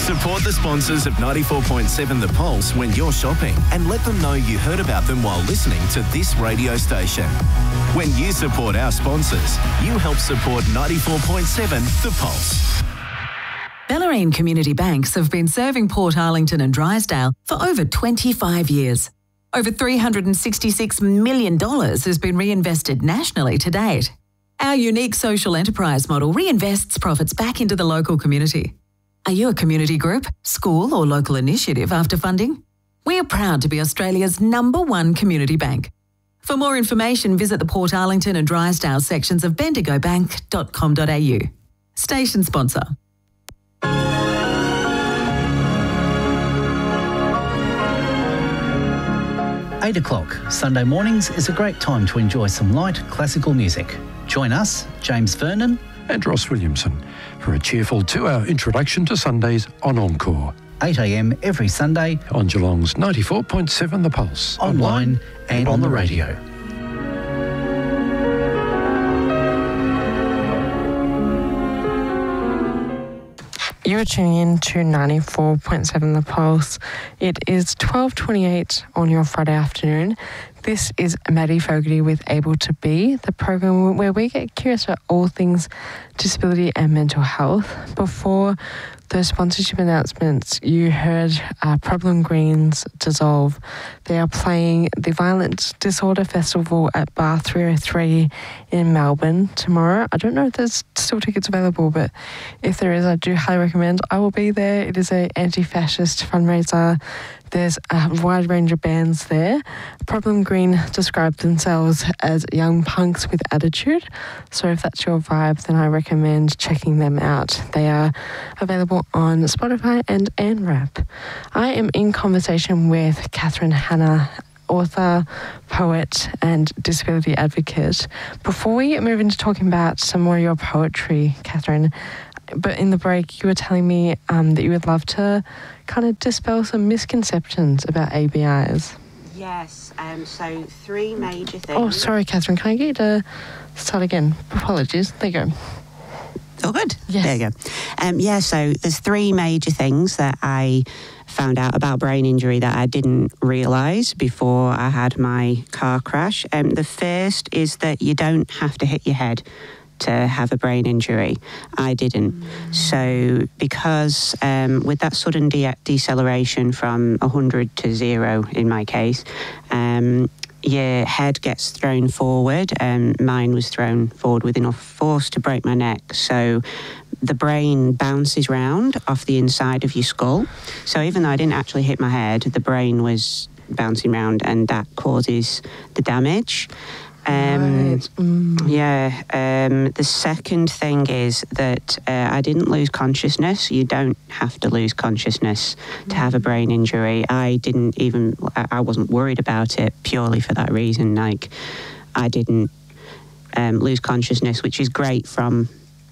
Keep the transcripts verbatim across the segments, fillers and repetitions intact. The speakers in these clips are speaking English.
Support the sponsors of ninety-four point seven The Pulse when you're shopping and let them know you heard about them while listening to this radio station. When you support our sponsors, you help support ninety-four point seven The Pulse. Bellarine Community Banks have been serving Port Arlington and Drysdale for over twenty-five years. Over three hundred sixty-six million dollars has been reinvested nationally to date. Our unique social enterprise model reinvests profits back into the local community. Are you a community group, school or local initiative after funding? We are proud to be Australia's number one community bank. For more information, visit the Port Arlington and Drysdale sections of bendigo bank dot com dot a u. Station sponsor. eight o'clock Sunday mornings is a great time to enjoy some light classical music. Join us, James Vernon and Ross Williamson, for a cheerful two-hour introduction to Sundays on Encore. eight a m every Sunday on Geelong's ninety-four point seven The Pulse. Online and on the radio. You're tuning in to ninety-four point seven The Pulse. It is twelve twenty-eight on your Friday afternoon. This is Maddie Fogarty with Able to Be, the program where we get curious about all things disability and mental health. Before the sponsorship announcements, you heard uh, Problem Greens Dissolve. They are playing the Violent Disorder Festival at Bar three oh three in Melbourne tomorrow. I don't know if there's still tickets available, but if there is, I do highly recommend. I will be there. It is an anti-fascist fundraiser. There's a wide range of bands there. Problem Green describe themselves as young punks with attitude. So if that's your vibe, then I recommend checking them out. They are available on Spotify and N Rap. I am in conversation with Catherine Hanna, author, poet and disability advocate. Before we move into talking about some more of your poetry, Catherine, but in the break you were telling me um, that you would love to kind of dispel some misconceptions about A B Is. Yes, um, so three major things. Oh, sorry, Catherine, can I get you to start again? Apologies. There you go. Oh, good. Yes. There you go. Um, yeah, so there's three major things that I found out about brain injury that I didn't realise before I had my car crash. Um, the first is that you don't have to hit your head to have a brain injury. I didn't. Mm. So because um, with that sudden de- deceleration from one hundred to zero in my case, um, your head gets thrown forward, and mine was thrown forward with enough force to break my neck. So the brain bounces round off the inside of your skull. So even though I didn't actually hit my head, the brain was bouncing round, and that causes the damage. Um, right. mm. Yeah. Um, the second thing is that uh, I didn't lose consciousness. You don't have to lose consciousness mm. to have a brain injury. I didn't even, I wasn't worried about it purely for that reason. Like, I didn't um, lose consciousness, which is great from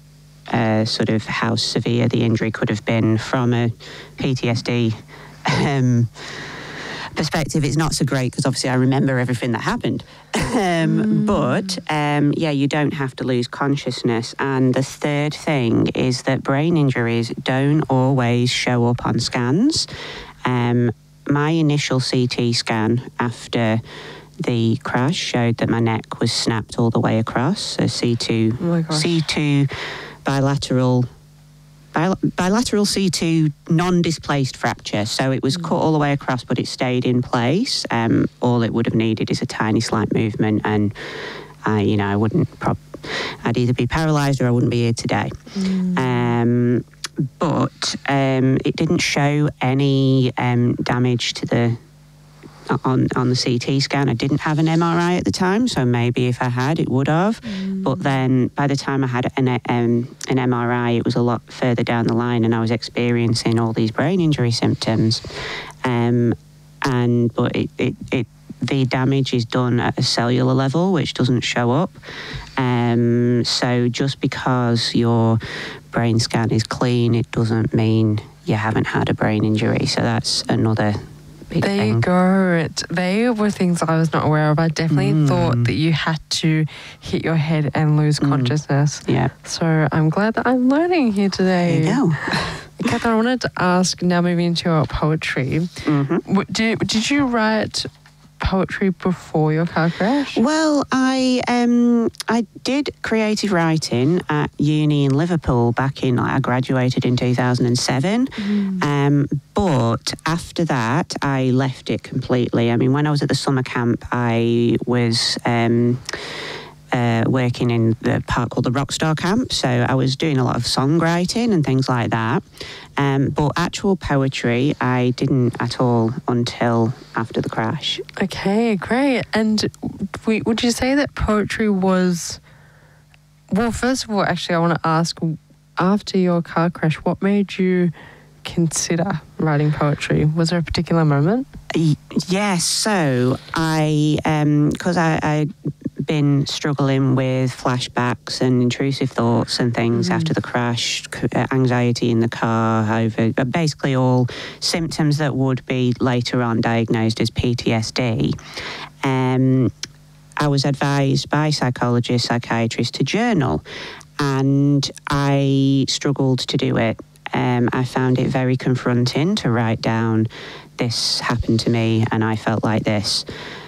uh, sort of how severe the injury could have been. From a P T S D um, perspective, it's not so great because obviously I remember everything that happened. um, mm. But um, yeah, you don't have to lose consciousness. And the third thing is that brain injuries don't always show up on scans. Um, my initial C T scan after the crash showed that my neck was snapped all the way across. So C two, oh C two bilateral. Bilateral C two non-displaced fracture, so it was mm. cut all the way across, but it stayed in place. Um, all it would have needed is a tiny slight movement, and I, you know, I wouldn't. Prob- I'd either be paralysed or I wouldn't be here today. Mm. Um, but um, it didn't show any um, damage to the on on the C T scan. I didn't have an M R I at the time, so maybe if I had, it would have. Mm. But then by the time I had an um, an M R I, it was a lot further down the line, and I was experiencing all these brain injury symptoms. Um, and but it, it, it the damage is done at a cellular level, which doesn't show up. Um, so just because your brain scan is clean, it doesn't mean you haven't had a brain injury. So that's another. There you go. It, they were things I was not aware of. I definitely mm. thought that you had to hit your head and lose mm. consciousness. Yeah. So I'm glad that I'm learning here today. There you go. Catherine, I wanted to ask, now moving into your poetry, Mm-hmm. did, did you write poetry before your car crash? Well, I um, I did creative writing at uni in Liverpool back in, I graduated in two thousand seven. Mm. Um, but after that, I left it completely. I mean, when I was at the summer camp, I was... Um, Uh, working in the part called the Rockstar Camp, so I was doing a lot of songwriting and things like that. Um, but actual poetry, I didn't at all until after the crash. Okay, great. And we, would you say that poetry was... Well, first of all, actually, I want to ask, after your car crash, what made you consider writing poetry? Was there a particular moment? Yes, so I, because um, I... I been struggling with flashbacks and intrusive thoughts and things mm. after the crash, anxiety in the car, over basically all symptoms that would be later on diagnosed as P T S D. Um, I was advised by psychologists, psychiatrists to journal, and I struggled to do it. Um, I found it very confronting to write down, this happened to me and I felt like this.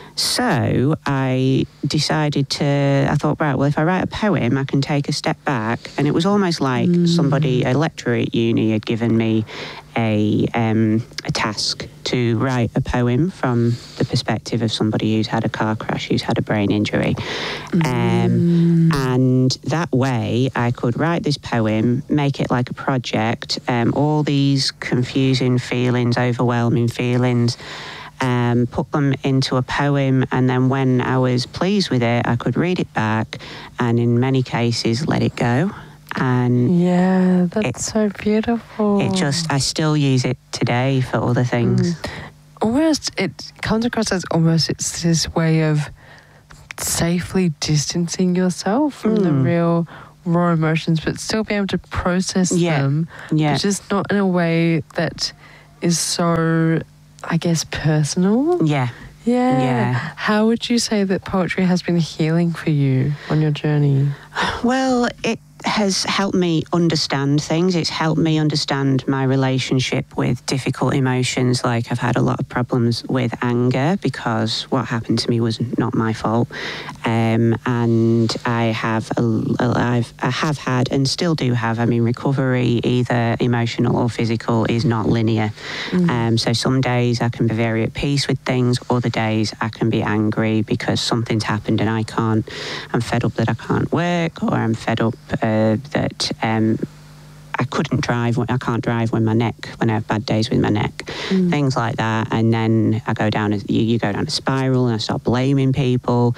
So I decided to, I thought, right, well, if I write a poem, I can take a step back. And it was almost like mm. somebody, a lecturer at uni, had given me a, um, a task to write a poem from the perspective of somebody who's had a car crash, who's had a brain injury. Mm. Um, and that way I could write this poem, make it like a project, um, all these confusing feelings, overwhelming feelings, Um, put them into a poem, and then when I was pleased with it, I could read it back and in many cases let it go. And yeah, that's it, so beautiful. It just, I still use it today for other things. Mm. Almost, it comes across as almost it's this way of safely distancing yourself from mm. the real raw emotions, but still be able to process yeah. them, yeah. but just not in a way that is so, I guess, personal. Yeah. Yeah. Yeah. How would you say that poetry has been healing for you on your journey? Well, it has helped me understand things. It's helped me understand my relationship with difficult emotions. Like, I've had a lot of problems with anger because what happened to me was not my fault. Um, and I have, a, a, I've, I have had and still do have, I mean, recovery, either emotional or physical, is not linear. Mm. Um, so some days I can be very at peace with things. Other days I can be angry because something's happened and I can't, I'm fed up that I can't work, or I'm fed up uh, that um, I couldn't drive, I can't drive when my neck, when I have bad days with my neck, mm. things like that. And then I go down, a, you, you go down a spiral and I start blaming people.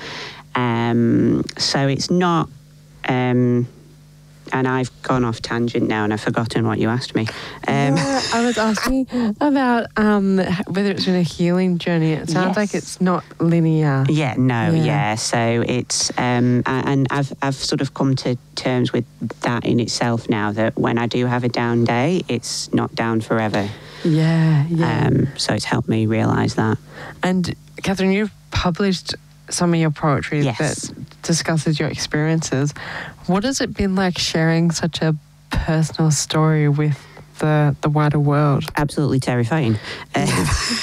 Um, so it's not, um, and I've gone off tangent now and I've forgotten what you asked me. Um, yeah, I was asking about um, whether it's been a healing journey. It sounds yes. like it's not linear. Yeah, no, yeah. yeah. So it's, um, and I've I've sort of come to terms with that in itself now, that when I do have a down day, it's not down forever. Yeah, yeah. Um, so it's helped me realise that. And Catherine, you've published some of your poetry yes. that discusses your experiences. What has it been like sharing such a personal story with the the wider world? Absolutely terrifying. Um,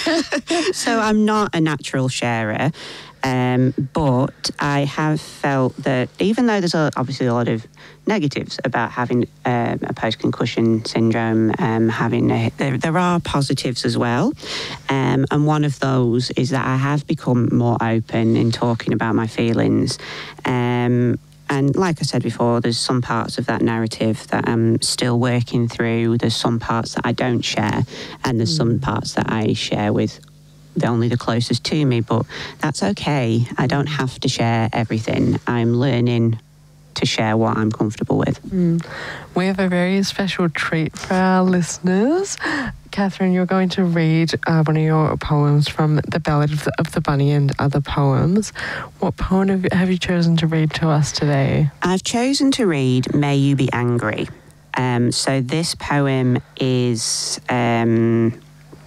so I'm not a natural sharer, um, but I have felt that even though there's a, obviously a lot of negatives about having um, a post-concussion syndrome, um, having a, there, there are positives as well, um, and one of those is that I have become more open in talking about my feelings. Um, And like I said before, there's some parts of that narrative that I'm still working through. There's some parts that I don't share, and there's mm. some parts that I share with the, only the closest to me, but that's okay. I don't have to share everything. I'm learning to share what I'm comfortable with. Mm. We have a very special treat for our listeners. Catherine, you're going to read uh, one of your poems from The Ballad of the, of the Bunny and Other Poems. What poem have you, have you chosen to read to us today? I've chosen to read May You Be Angry. Um, so this poem is... Um,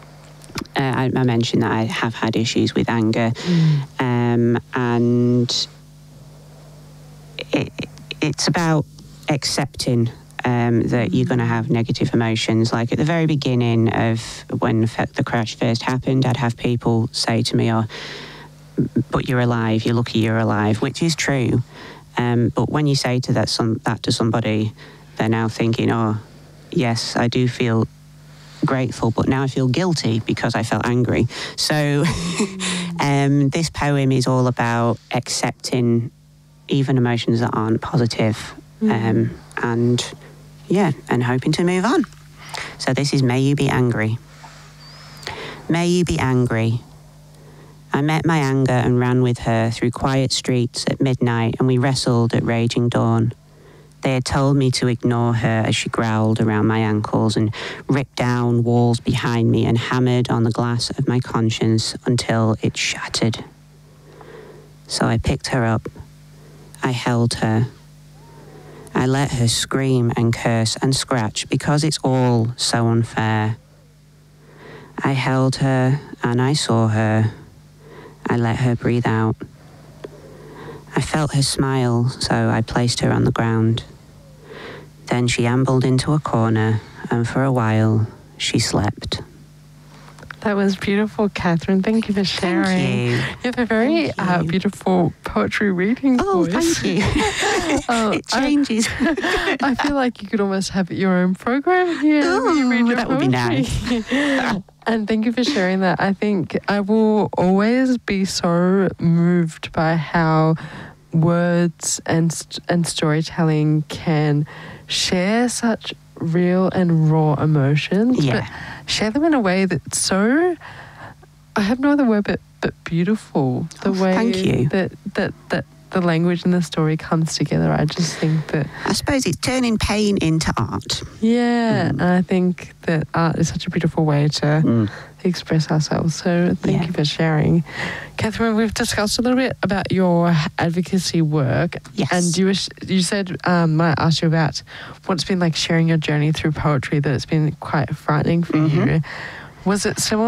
uh, I, I mentioned that I have had issues with anger, mm. um, and it, it's about accepting um, that you're going to have negative emotions. Like at the very beginning of when the crash first happened, I'd have people say to me, oh, but you're alive, you're lucky you're alive, which is true. Um, but when you say to that, some, that to somebody, they're now thinking, oh, yes, I do feel grateful, but now I feel guilty because I felt angry. So um, this poem is all about accepting even emotions that aren't positive, mm. um, and yeah, and hoping to move on. So this is May You Be Angry. May you be angry. I met my anger and ran with her through quiet streets at midnight, and we wrestled at raging dawn. They had told me to ignore her as she growled around my ankles and ripped down walls behind me and hammered on the glass of my conscience until it shattered. So I picked her up. I held her. I let her scream and curse and scratch because it's all so unfair. I held her and I saw her. I let her breathe out. I felt her smile, so I placed her on the ground. Then she ambled into a corner, and for a while, she slept. That was beautiful, Catherine. Thank you for sharing. Thank you. You have a very uh, beautiful poetry reading oh, voice. Thank you. oh, it changes. I, I feel like you could almost have your own program here. Oh, you read your that poetry. would be nice. And thank you for sharing that. I think I will always be so moved by how words and and storytelling can share such real and raw emotions, yeah. but share them in a way that's so, I have no other word but, but beautiful. The oh, way thank you. that that that the language and the story comes together. I just think that I suppose it's turning pain into art. Yeah, mm. and I think that art is such a beautiful way to mm. express ourselves. So thank yeah. you for sharing. Catherine, we've discussed a little bit about your advocacy work. Yes. And you were, you said, um, I asked you about what's been like sharing your journey through poetry, that it's been quite frightening for mm-hmm. you. Was it similar